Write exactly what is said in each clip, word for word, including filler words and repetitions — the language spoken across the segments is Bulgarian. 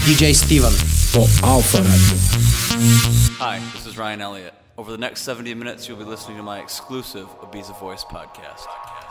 ди джей Steven по Alpha Radio. Hi, this is Ryan Elliott. Over the next seventy minutes, you'll be listening to my exclusive Ibiza Voice podcast.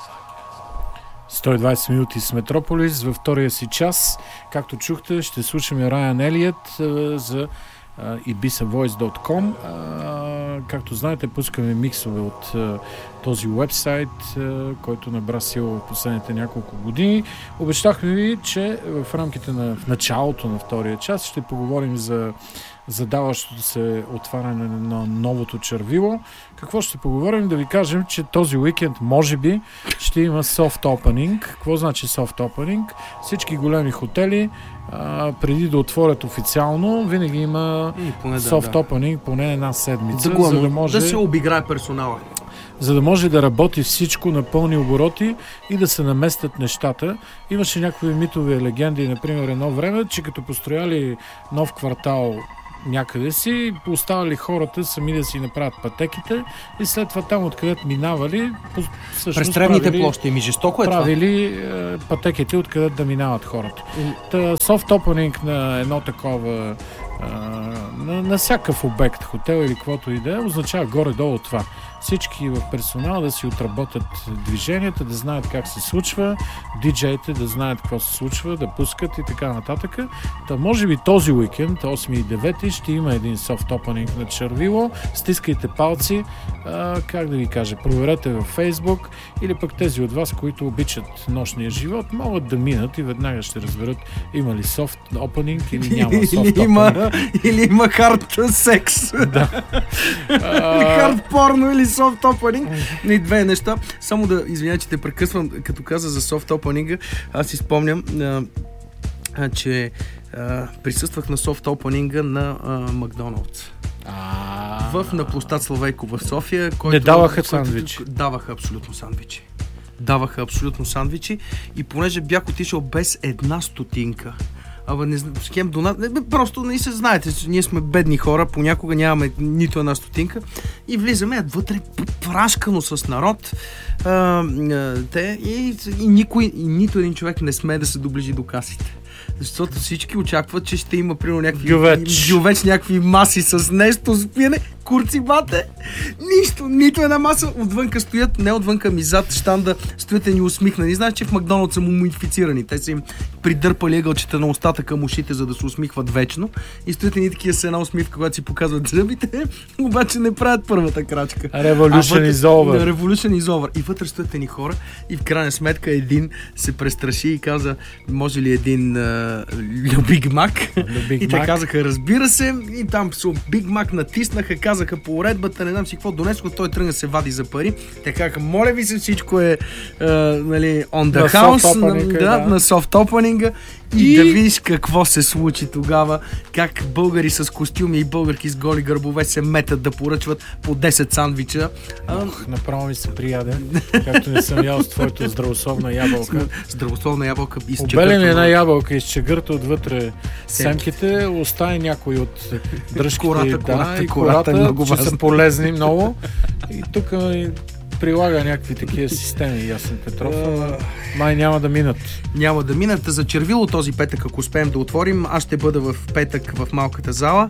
сто и двайсет минути с Метрополис във втория си час. Както чухте, ще слушаме Райан Елиот за Ibiza Voice точка ком. Както знаете, пускаме миксове от този уебсайт, който набра сила в последните няколко години. Обещахме ви, че в рамките на в началото на втория час ще поговорим за задаващото се отваряне на новото червило. Какво ще поговорим? Да ви кажем, че този уикенд може би ще има soft opening. Какво значи soft opening? Всички големи хотели а, преди да отворят официално, винаги има поне, soft да, opening поне една седмица, да, за да може да се обиграе персонала. За да може да работи всичко на пълни обороти и да се наместят нещата. Имаше някакви митови легенди, например, едно време, че като построяли нов квартал някъде си, оставали хората сами да си направят пътеките и след това там, откъдето минавали, през тревните площи, ми жестоко е правили това. Пътеките, откъдето да минават хората. Та, soft opening на едно такова на, на всякакъв обект, хотел или каквото и да е, означава горе-долу това. Всички в персонал да си отработят движенията, да знаят как се случва, диджеите да знаят какво се случва, да пускат и така нататък. Та може би този уикенд, осми и девети, ще има един soft opening на червило. Стискайте палци, а, как да ви кажа, проверете във Facebook или пък тези от вас, които обичат нощния живот, могат да минат и веднага ще разберат има ли soft opening или няма soft или има, opening. Или има hard секс. Да. Hard порно или soft opening. И две неща. Само да извиня, че те прекъсвам, като каза за soft opening. Аз си спомням, а, а, че а, присъствах на soft opening на Макдоналдс. В на площад Славейко в София. Който, не даваха който, сандвичи. Даваха абсолютно сандвичи. Даваха абсолютно сандвичи и понеже бях отишъл без една стотинка, Абе, не знам, с кем донат... Просто не се знаете, ние сме бедни хора, понякога нямаме нито една стотинка и влизаме вътре прашкано с народ а, а, те, и, и никой, и нито един човек не смее да се доближи до касите. Защото всички очакват, че ще има примерно някакви гювеч. гювеч, някакви маси с нещо за пиене. Курци бате, нищо, нито една маса. Отвънка стоят, не отвънка ми зад щанда, стоят ни усмихнани. Знаеш, че в Макдоналдс са му мумифицирани. Те са им придърпали ъгълчета на устата към ушите, за да се усмихват вечно. И стоят ни такива с една усмивка, когато си показват зъбите, обаче не правят първата крачка. Revolution is over. Revolution is over. И вътре стоят ни хора и в крайна сметка един се престраши и каза, може ли един Биг Мак? И те казаха, разбира се. И там с Биг Мак натиснаха, казаха по уредбата, не знам си какво донеско, той тръгна се вади за пари. Те казаха, моля ви се, всичко е а, нали, on the на house, soft на, да, да. на soft opening. И, и да видиш какво се случи тогава, как българи с костюми и българки с голи гърбове се метат да поръчват по десет сандвича. Ох, направо ми се прияде, както не съм ял с твоето здравословна ябълка. Здравословна ябълка из чегърта. Обели ми една ябълка из чегърта, отвътре семките, остави някой от дръжките кората, да, кората, и кората, кората, кората че са полезни много. И тук прилага някакви такива системи, Ясен Петров, ама май няма да минат. Няма да минат. За червило този петък, ако успеем да отворим, аз ще бъда в петък в малката зала.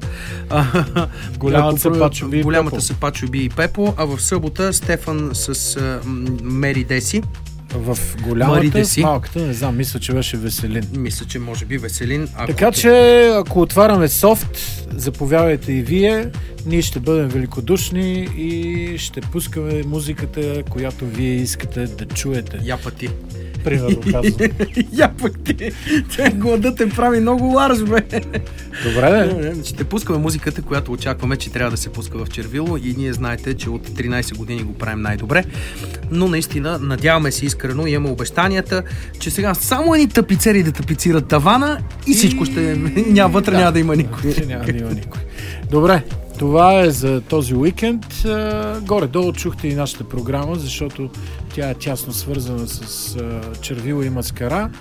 Голямата са Пачо Би и Голямата са Пачо Би и Пепо, а в събота Стефан с а, Мери Деси. В голямата, в малката, не знам, мисля, че беше Веселин. Мисля, че може би Веселин. Ако... Така че, ако отваряме софт, заповядайте и вие. Ние ще бъдем великодушни и ще пускаме музиката, която вие искате да чуете. Я пъти. Примерно казвам. Я пък ти. Гладът те прави много ларж, бе. Добре, де. Ще пускаме музиката, която очакваме, че трябва да се пуска в червило и ние знаете, че от тринайсет години го правим най-добре. Но наистина, надяваме се искрено, имаме обещанията, че сега само едни тапицери да тапицират тавана и, и... всичко ще... Няма, вътре да, няма да има никой. Няма да има никой. Добре. Това е за този уикенд. Горе-долу чухте и нашата програма, защото тя е тясно свързана с червило и маскара.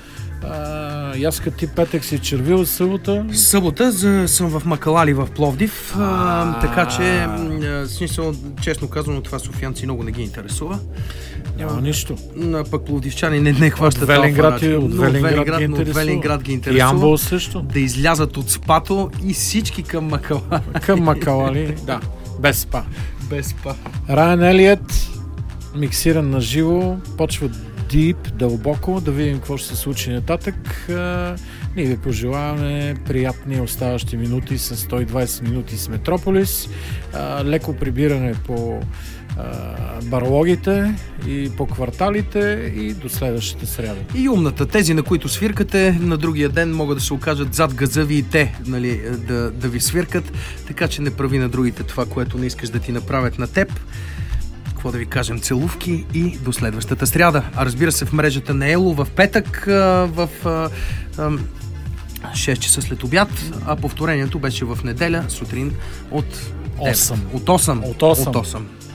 Яска, ти петък си червил, събота? Събота за, съм в Макалали в Пловдив, а, така че, смисъл, честно казано, това софиянци много не ги интересува. Няма нищо. А пък пловдивчани не, не хващат От Велинград, алфа, от но Велинград, Велинград, ги но от интересува. Велинград ги И интересува. Ямбол също. Да излязат от спато и всички към Макала. Към Макалали, да, без спа. Без спа. Райан Елият, миксиран на живо, почва дип, дълбоко, да видим какво ще се случи нататък. А, ние ви пожелаваме приятни оставащи минути с сто и двайсет минути с Метрополис. А, леко прибиране по а, барлогите и по кварталите и до следващата сряда. И умната. Тези, на които свиркате, на другия ден могат да се окажат зад газави и те, нали, да, да ви свиркат, така че не прави на другите това, което не искаш да ти направят на теб. Какво да ви кажем, целувки и до следващата сряда. А разбира се, в мрежата на Ело в петък в шест часа след обяд, а повторението беше в неделя сутрин от осем. От осем. От осем. От осем.